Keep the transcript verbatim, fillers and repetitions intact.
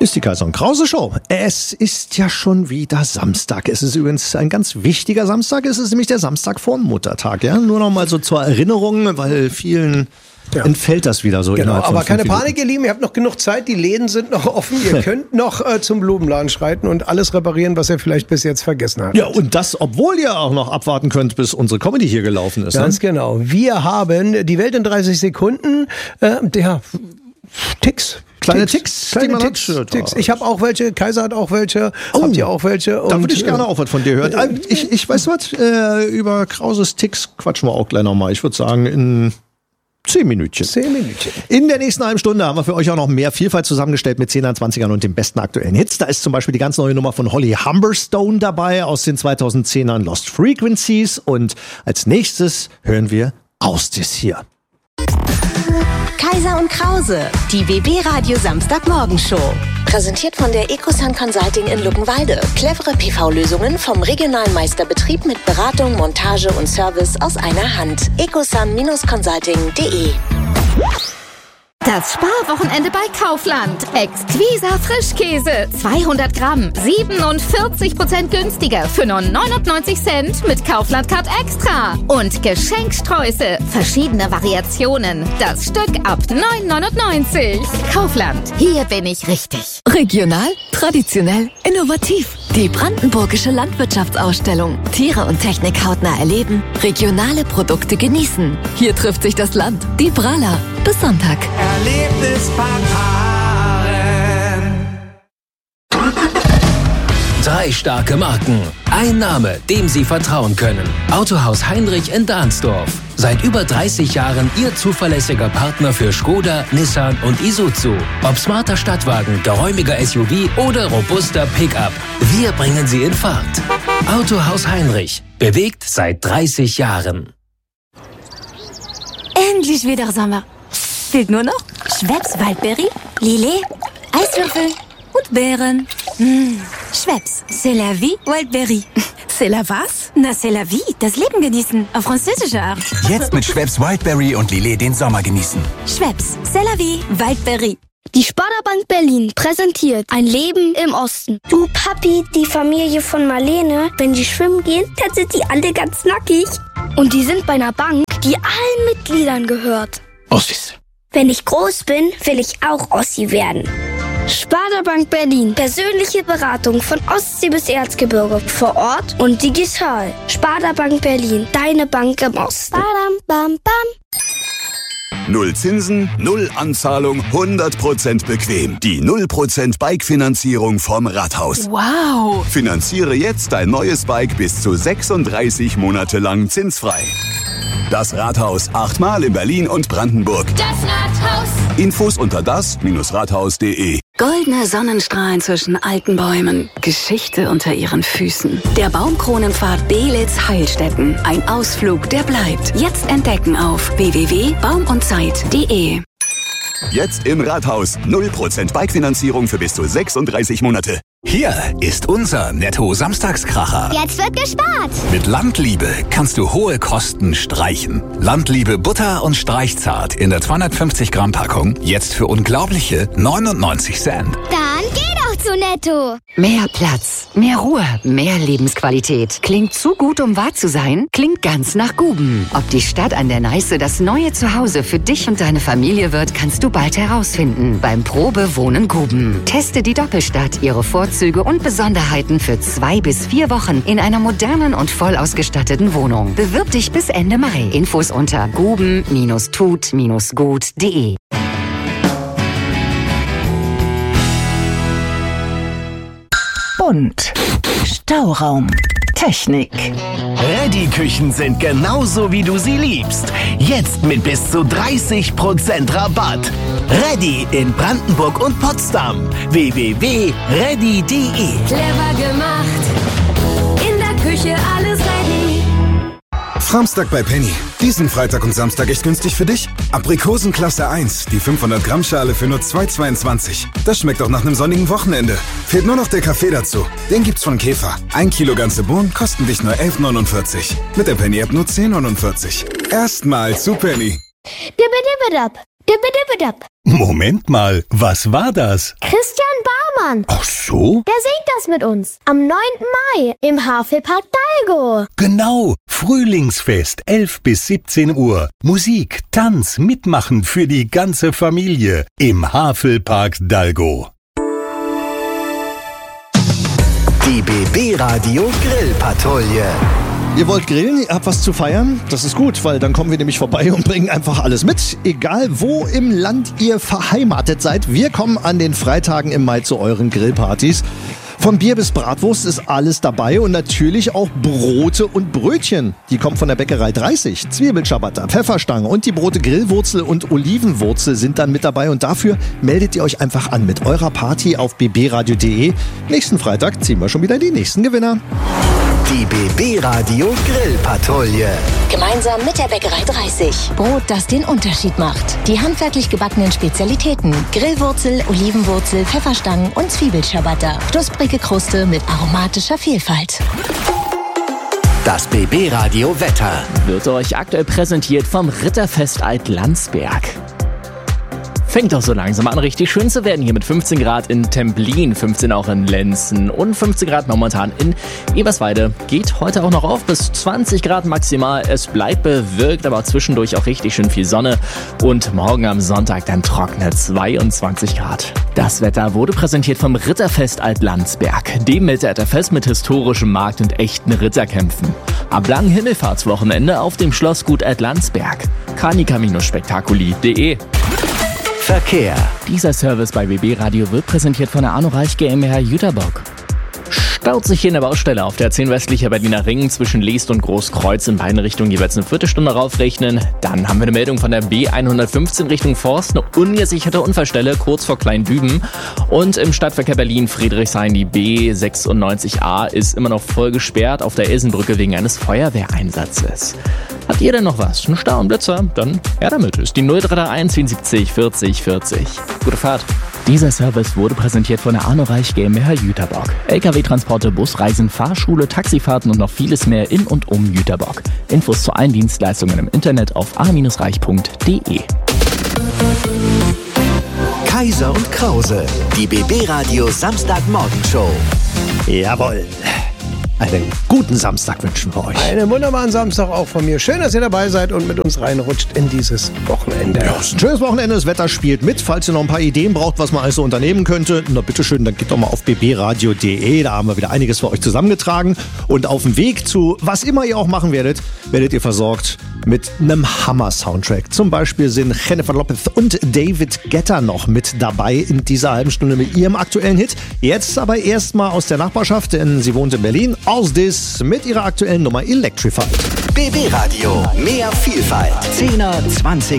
Ist die Kaiser und Krause Show. Es ist ja schon wieder Samstag. Es ist übrigens ein ganz wichtiger Samstag. Es ist nämlich der Samstag vor dem Muttertag. Ja? Nur noch mal so zur Erinnerung, weil vielen ja. entfällt das wieder so. Genau, aber keine Minuten. Panik, ihr Lieben. Ihr habt noch genug Zeit. Die Läden sind noch offen. Ihr könnt noch äh, zum Blumenladen schreiten und alles reparieren, was ihr vielleicht bis jetzt vergessen habt. Ja, und das, obwohl ihr auch noch abwarten könnt, bis unsere Comedy hier gelaufen ist. Ganz ne? genau. Wir haben die Welt in dreißig Sekunden. Äh, der Ticks. Kleine Ticks, kleine die man Ticks, hat. Ticks. Ich habe auch welche, Kaiser hat auch welche, oh, habt ihr auch welche? Und da würde ich gerne auch was von dir hören. Ich, ich weiß was, äh, über Krauses Ticks quatschen wir auch gleich nochmal. Ich würde sagen, in zehn Minütchen. Zehn Minütchen. In der nächsten halben Stunde haben wir für euch auch noch mehr Vielfalt zusammengestellt mit zehnern, zwanzigern und den besten aktuellen Hits. Da ist zum Beispiel die ganz neue Nummer von Holly Humberstone dabei aus den zweitausendzehnern Lost Frequencies. Und als nächstes hören wir Aus das hier. Kaiser und Krause, die B B Radio Samstagmorgenshow. Präsentiert von der Ecosun Consulting in Luckenwalde. Clevere P V-Lösungen vom regionalen Meisterbetrieb mit Beratung, Montage und Service aus einer Hand. ecosun Consulting punkt de. Das Sparwochenende bei Kaufland. Exquisa Frischkäse. zweihundert Gramm. siebenundvierzig Prozent günstiger für nur neunundneunzig Cent mit Kaufland Card Extra. Und Geschenksträuße. Verschiedene Variationen. Das Stück ab neun neunundneunzig. Kaufland. Hier bin ich richtig. Regional, traditionell, innovativ. Die Brandenburgische Landwirtschaftsausstellung. Tiere und Technik hautnah erleben. Regionale Produkte genießen. Hier trifft sich das Land. Die Brala. Bis Sonntag. Erlebnis Drei starke Marken. Ein Name, dem Sie vertrauen können. Autohaus Heinrich in Dahnsdorf. Seit über dreißig Jahren Ihr zuverlässiger Partner für Skoda, Nissan und Isuzu. Ob smarter Stadtwagen, geräumiger S U V oder robuster Pickup. Wir bringen Sie in Fahrt. Autohaus Heinrich. Bewegt seit dreißig Jahren. Endlich wieder Sommer. Fehlt nur noch Schweppes Waldbeere, Lillet, Eiswürfel und Beeren. Mmh. Schweppes, c'est la vie, Waldbeere. C'est la was? Na, c'est la vie, das Leben genießen, auf französische Art. Jetzt mit Schweppes Wildberry und Lillet den Sommer genießen. Schweppes, c'est la vie, Waldbeere. Die Sparda-Bank Berlin präsentiert ein Leben im Osten. Du Papi, die Familie von Marlene, wenn die schwimmen gehen, dann sind die alle ganz nackig. Und die sind bei einer Bank, die allen Mitgliedern gehört. Ossis. Wenn ich groß bin, will ich auch Ossi werden. Sparda Bank Berlin. Persönliche Beratung von Ostsee bis Erzgebirge. Vor Ort und digital. Sparda Bank Berlin. Deine Bank im Osten. Badam, bam, bam. Null Zinsen, null Anzahlung, hundert Prozent bequem. Die null Prozent Bike-Finanzierung vom Rathaus. Wow. Finanziere jetzt dein neues Bike bis zu sechsunddreißig Monate lang zinsfrei. Das Rathaus. Achtmal in Berlin und Brandenburg. Das Rathaus. Infos unter das Rathaus punkt de. Goldene Sonnenstrahlen zwischen alten Bäumen. Geschichte unter ihren Füßen. Der Baumkronenpfad Belitz Heilstätten. Ein Ausflug, der bleibt. Jetzt entdecken auf w w w punkt baum und zeit punkt de. Jetzt im Rathaus. null Prozent Bike-Finanzierung für bis zu sechsunddreißig Monate. Hier ist unser Netto-Samstagskracher. Jetzt wird gespart. Mit Landliebe kannst du hohe Kosten streichen. Landliebe Butter und Streichzart in der zweihundertfünfzig Gramm Packung. Jetzt für unglaubliche neunundneunzig Cent. Dann geh doch zu Netto. Mehr Platz, mehr Ruhe, mehr Lebensqualität. Klingt zu gut, um wahr zu sein? Klingt ganz nach Guben. Ob die Stadt an der Neiße das neue Zuhause für dich und deine Familie wird, kannst du bald herausfinden. Beim Probewohnen Guben. Teste die Doppelstadt, ihre Vorzüge und Besonderheiten für zwei bis vier Wochen in einer modernen und voll ausgestatteten Wohnung. Bewirb dich bis Ende Mai. Infos unter guben tut gut punkt de. Bunt. Stauraum. Technik. Reddy-Küchen sind genauso, wie du sie liebst. Jetzt mit bis zu dreißig Prozent Rabatt. Reddy in Brandenburg und Potsdam. w w w punkt reddy punkt de. Clever gemacht. In der Küche alles ready. Samstag bei Penny. Diesen Freitag und Samstag echt günstig für dich. Aprikosen Klasse eins, die fünfhundert Gramm Schale für nur zwei zweiundzwanzig. Das schmeckt doch nach einem sonnigen Wochenende. Fehlt nur noch der Kaffee dazu. Den gibt's von Käfer. Ein Kilo ganze Bohnen kosten dich nur elf neunundvierzig. Mit der Penny-App nur zehn neunundvierzig. Erstmal zu Penny. Dibbidibidab. Dibbidibidab. Moment mal, was war das? Christian Zimmermann. Ach so? Der singt das mit uns. Am neunten Mai im Havelpark Dalgo. Genau. Frühlingsfest, elf bis siebzehn Uhr. Musik, Tanz, Mitmachen für die ganze Familie im Havelpark Dalgo. Die B B-Radio Grillpatrouille. Ihr wollt grillen, ihr habt was zu feiern? Das ist gut, weil dann kommen wir nämlich vorbei und bringen einfach alles mit. Egal wo im Land ihr verheimatet seid, wir kommen an den Freitagen im Mai zu euren Grillpartys. Von Bier bis Bratwurst ist alles dabei und natürlich auch Brote und Brötchen. Die kommen von der Bäckerei dreißig. Zwiebelciabatta, Pfefferstange und die Brote Grillwurzel und Olivenwurzel sind dann mit dabei. Und dafür meldet ihr euch einfach an mit eurer Party auf b b radio punkt d e. Nächsten Freitag ziehen wir schon wieder die nächsten Gewinner. Die B B-Radio Grillpatrouille. Gemeinsam mit der Bäckerei dreißig. Brot, das den Unterschied macht. Die handwerklich gebackenen Spezialitäten. Grillwurzel, Olivenwurzel, Pfefferstangen und Zwiebelciabatta. Knusprige Kruste mit aromatischer Vielfalt. Das B B-Radio Wetter wird euch aktuell präsentiert vom Ritterfest Alt-Landsberg. Fängt doch so langsam an, richtig schön zu werden hier mit fünfzehn Grad in Templin, fünfzehn auch in Lenzen und fünfzehn Grad momentan in Eberswalde. Geht heute auch noch auf bis zwanzig Grad maximal. Es bleibt bewölkt, aber zwischendurch auch richtig schön viel Sonne. Und morgen am Sonntag dann trockene zweiundzwanzig Grad. Das Wetter wurde präsentiert vom Ritterfest Alt-Landsberg, dem Mittelalterfest mit historischem Markt und echten Ritterkämpfen. Am langen Himmelfahrtswochenende auf dem Schlossgut Alt-Landsberg. canica Spektakuli punkt de. Verkehr. Dieser Service bei B B Radio wird präsentiert von der Arno Reich GmbH Jüterbock. Staut sich hier in der Baustelle auf der zehn westlicher Berliner Ring zwischen Leest und Großkreuz in beiden Richtungen jeweils eine Viertelstunde raufrechnen. Dann haben wir eine Meldung von der B hundertfünfzehn Richtung Forst, eine ungesicherte Unfallstelle kurz vor Kleindüben. Und im Stadtverkehr Berlin-Friedrichshain die B sechsundneunzig a ist immer noch voll gesperrt auf der Ilsenbrücke wegen eines Feuerwehreinsatzes. Habt ihr denn noch was? Ein Stau und Blitzer? Dann her damit. Ist die null drei drei eins vierundsiebzig vierzig vierzig. Gute Fahrt. Dieser Service wurde präsentiert von der Arno Reich GmbH Jüterbock. L K W-Transporte, Busreisen, Fahrschule, Taxifahrten und noch vieles mehr in und um Jüterbock. Infos zu allen Dienstleistungen im Internet auf a reich punkt de. Kaiser und Krause, die B B-Radio Samstagmorgenshow. Jawohl. Einen guten Samstag wünschen wir euch. Einen wunderbaren Samstag auch von mir. Schön, dass ihr dabei seid und mit uns reinrutscht in dieses Wochenende. Ja, ist ein schönes Wochenende. Das Wetter spielt mit. Falls ihr noch ein paar Ideen braucht, was man alles so unternehmen könnte, na bitteschön, dann geht doch mal auf b b radio punkt de. Da haben wir wieder einiges für euch zusammengetragen. Und auf dem Weg zu was immer ihr auch machen werdet, werdet ihr versorgt mit einem Hammer-Soundtrack. Zum Beispiel sind Jennifer Lopez und David Guetta noch mit dabei in dieser halben Stunde mit ihrem aktuellen Hit. Jetzt aber erstmal aus der Nachbarschaft, denn sie wohnt in Berlin. Aus Dis mit ihrer aktuellen Nummer Electrified. B B-Radio, mehr Vielfalt. zehner, zwanziger